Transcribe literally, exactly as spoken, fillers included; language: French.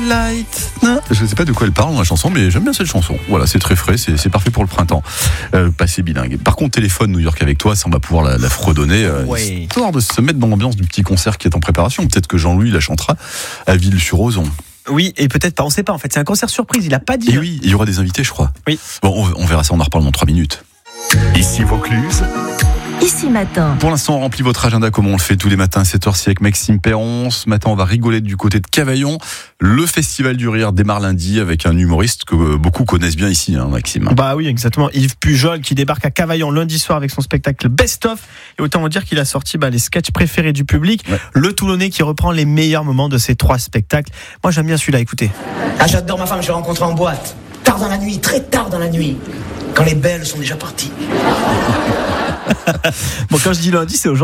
Light. Non, je ne sais pas de quoi elle parle dans la chanson, mais j'aime bien cette chanson. Voilà, c'est très frais, c'est, c'est parfait pour le printemps. Euh, passé bilingue. Par contre, téléphone New York avec toi, ça on va pouvoir la, la fredonner, euh, Ouais. histoire de se mettre dans l'ambiance du petit concert qui est en préparation. Peut-être que Jean-Louis la chantera à Ville-sur-Ozon. Oui, et peut-être pas, on sait pas en fait. C'est un concert surprise, il a pas dit. Et oui, il y aura des invités, je crois. Oui. Bon, on, on verra ça, on en reparle dans trois minutes. Ici Vaucluse. Ici Matin. Pour l'instant, on remplit votre agenda comme on le fait tous les matins à sept heures avec Maxime Perron. Ce matin, on va rigoler du côté de Cavaillon. Le Festival du Rire démarre lundi avec un humoriste que beaucoup connaissent bien ici, hein, Maxime. Bah oui, exactement. Yves Pujol qui débarque à Cavaillon lundi soir avec son spectacle Best Of. Et autant vous dire qu'il a sorti bah, les sketchs préférés du public. Ouais. Le Toulonnais qui reprend les meilleurs moments de ces trois spectacles. Moi, j'aime bien celui-là, écoutez. Ah, j'adore ma femme, je l'ai rencontrée en boîte. Tard dans la nuit, très tard dans la nuit. Quand les belles sont déjà parties. Bon, quand je dis lundi, c'est aujourd'hui.